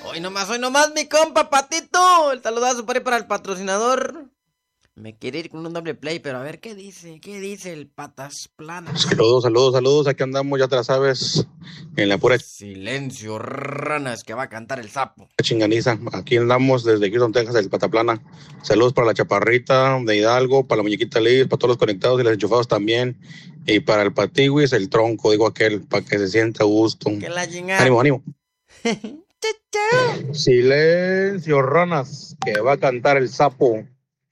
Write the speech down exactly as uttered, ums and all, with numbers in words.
Hoy nomás, hoy nomás, mi compa, Patito. El saludazo por ahí para el patrocinador. Me quiere ir con un doble play, pero a ver qué dice, qué dice el patas planas. Saludos, saludos, saludos. Aquí andamos, ya te la sabes, en la pura Silencio, ranas, que va a cantar el sapo. chinganiza. Aquí andamos desde Houston, Texas, el Pataplana. Saludos para la Chaparrita de Hidalgo, para la muñequita Liz, para todos los conectados y los enchufados también. Y para el Patiwis, el tronco, digo aquel, para que se sienta a gusto. Que la chingada. Ánimo, ánimo. Silencio, ranas, que va a cantar el sapo.